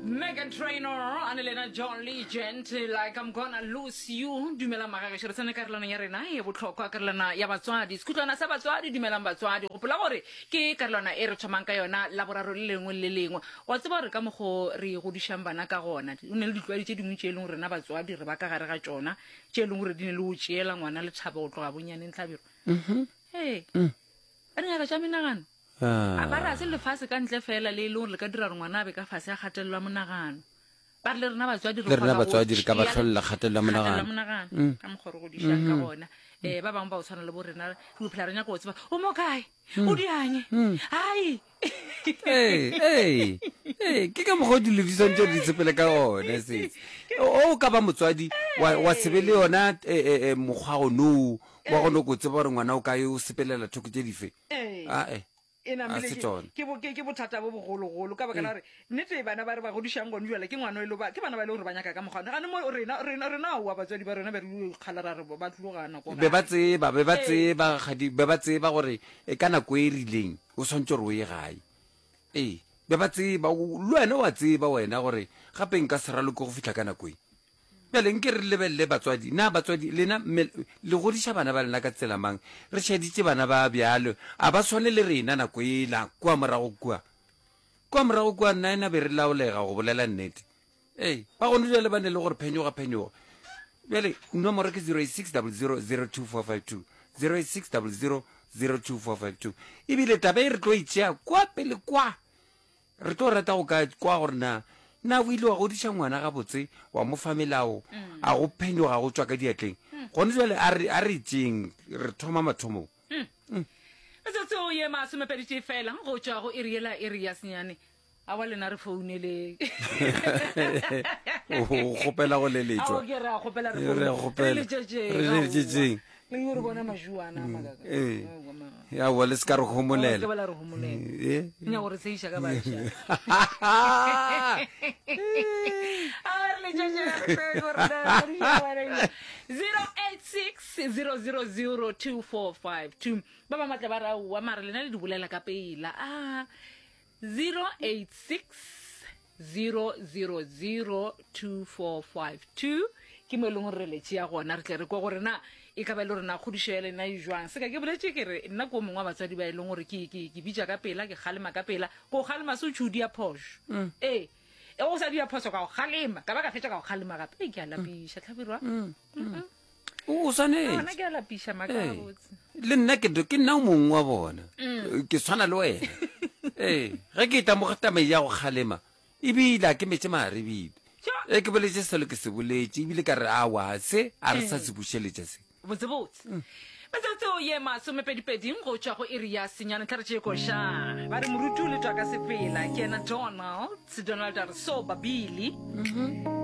Megan Trainor, Annalena John Legend, like I'm gonna lose you. Dumela magaga shira tsana karlana ya rena ya botlhokwa karlana ya batswadi. Skutlana sa batswadi dumelang batswadi. Go pola gore ke karlana e re tshomang ka yona la boraro le lengwe le lengwe. Wa tseba re ka mogo re go dishang bana ka gona. O ne le ditlwaedi tse dingwe tse leng rena batswadi re ba ka gare ga tsona. Tse leng gore di ne le o tšela ngwana le tshaba o tloga bonyane ntlhabiro. Hey. Ana ya ga tšaminagano. A ba ra se le fase ka ntle fela le le le ka dira ngwana be ka fase ya kgatelelwa monagano ba le rena batswadi re ka ba tlholla kgatelelwa monagano ka mogoro go di shaka bona ba bang ba o tshwana le bo rena go phela renya go tseba o mo kae o dianye ai ke ka mogodi le disontsho di tsepele ka ona se o ka ba motswadi wa sebele yona mogwa go no wa go no go tseba gore ngwana o ka yo sepelela thoko tse dife ena mele ke bothata bo bogologolo ka baka la re nnete bana ba re ba godishang gone jwale ke ngwana ile ba ke bana ba ile gore ba nyaka ka mogano ga mo rena wa batswadi ba rena ba re kgalara re ba tlogana go be ba tseba gore e kana go e rileng o sontse re o e gae be ba tseba le wena wa tseba wena gore gape nka seralo go fitla kana go bele nke re lebelle batswadi lena le godisha bana ba lena ka tsela mang re sheditse bana ba bjalo a ba tshwane le rena nako ela kwa morago kwa nna ena be re laolega go bolela nnete ba gone jale ba ne le gore phenyoga bjale nomoro ke 0600022452 0600022452 ebile taba e re tlo itšea kwa pele kwa re tlo rata go ka kwa gore na o ile wa godisha ngwana ga botse wa mo famelao a go phenyoga go tswa ka diatleng gone jale a re itseng re thoma mathomo o ye masomepedi fela go tswa go iriela area senyane a wa lena re founele o gopela go leletswa re letšetseng le yo re bona majuana magaga ya wa le ska re homolela ke bala re homolela nya gore se isha ka ba isha a le jeje re gore 0860002452 baba matla ba ra wa mara lena le di bolela ka pela 0860002452 ke mo leng re le tšea gona re tle re kwa gore na e ka ba le rena khodišele na e jwang se ka ke boletse ke re nna go mongwa batswadi ba e leng gore ke bitša ka pela ke kgalema ka pela go kgalema se o tšhudi ya phosho o sa di ya phoso ka go kgalema ka ba ka fetša ka go kgalema gape ke a lapiša tlhabirwa o sanetse ana ke a lapiša makabotse le nna ke nna o mongwe wa bona ke tshwana le wena ge ke itamogetamai ya go kgalema ebile ke metse maarebile ke boletse selo ke se boletse ebile ka re awa se a re sa se bušeletša se botsebotse batsatsi o ye masomepedipeding go tšwa go iri ya senyane tla re tšee koša ba re moruti o le twa ka sepela ke ena donald a re so babili